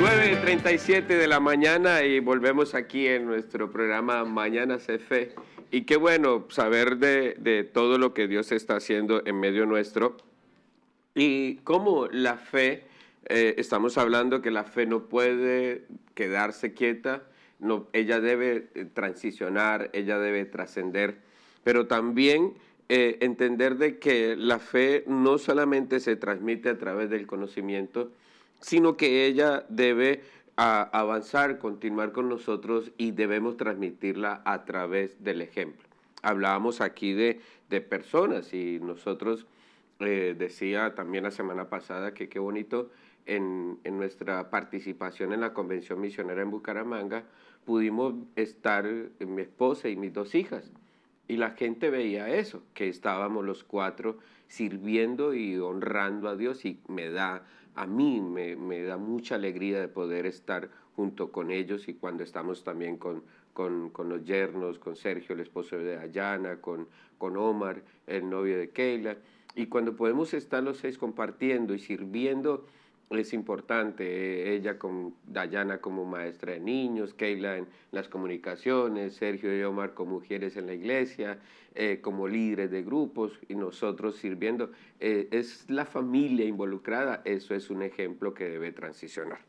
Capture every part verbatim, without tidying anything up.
nueve y treinta y siete de la mañana y volvemos aquí en nuestro programa Mañanas de Fe. Y qué bueno saber de, de todo lo que Dios está haciendo en medio nuestro. Y cómo la fe, eh, estamos hablando que la fe no puede quedarse quieta, no, ella debe transicionar, ella debe trascender, pero también eh, entender de que la fe no solamente se transmite a través del conocimiento, sino que ella debe a, avanzar, continuar con nosotros y debemos transmitirla a través del ejemplo. Hablábamos aquí de, de personas y nosotros eh, decía también la semana pasada que qué bonito en, en nuestra participación en la Convención Misionera en Bucaramanga pudimos estar mi esposa y mis dos hijas. Y la gente veía eso, que estábamos los cuatro sirviendo y honrando a Dios, y me da, a mí me, me da mucha alegría de poder estar junto con ellos, y cuando estamos también con, con, con los yernos, con Sergio, el esposo de Dayana, con, con Omar, el novio de Keila, y cuando podemos estar los seis compartiendo y sirviendo, es importante, ella con Dayana como maestra de niños, Keila en las comunicaciones, Sergio y Omar como mujeres en la iglesia, eh, como líderes de grupos y nosotros sirviendo. Eh, es la familia involucrada, eso es un ejemplo que debe transicionar.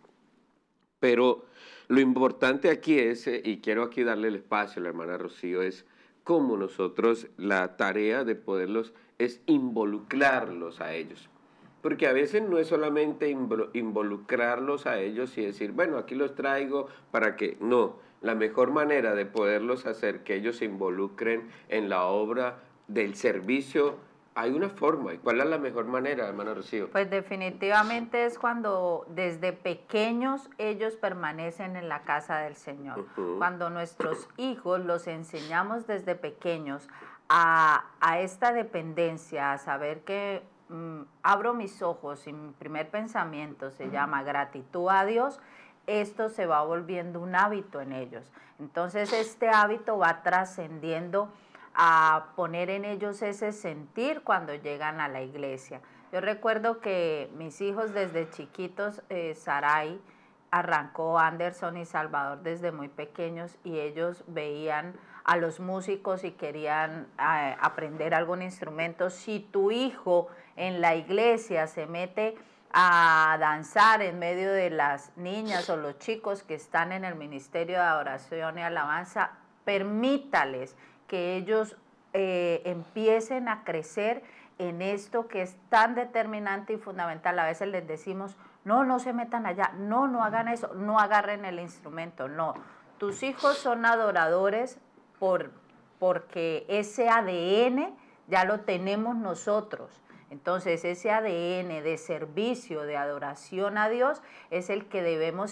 Pero lo importante aquí es, eh, y quiero aquí darle el espacio a la hermana Rocío, es cómo nosotros, la tarea de poderlos, es involucrarlos a ellos. Porque a veces no es solamente involucrarlos a ellos y decir, bueno, aquí los traigo para que... No, la mejor manera de poderlos hacer que ellos se involucren en la obra del servicio, hay una forma. ¿Y cuál es la mejor manera, hermana Rocío? Pues definitivamente es cuando desde pequeños ellos permanecen en la casa del Señor. Uh-huh. Cuando nuestros hijos los enseñamos desde pequeños a, a esta dependencia, a saber que... abro mis ojos y mi primer pensamiento se llama gratitud a Dios, esto se va volviendo un hábito en ellos. Entonces este hábito va trascendiendo a poner en ellos ese sentir cuando llegan a la iglesia. Yo recuerdo que mis hijos desde chiquitos, eh, Sarai arrancó Anderson y Salvador desde muy pequeños y ellos veían a los músicos y querían eh, aprender algún instrumento. Si tu hijo en la iglesia se mete a danzar en medio de las niñas o los chicos que están en el ministerio de adoración y alabanza, permítales que ellos eh, empiecen a crecer en esto que es tan determinante y fundamental. A veces les decimos, no, no se metan allá, no, no hagan eso, no agarren el instrumento, no. Tus hijos son adoradores por, porque ese A D N ya lo tenemos nosotros. Entonces ese A D N de servicio, de adoración a Dios, es el que debemos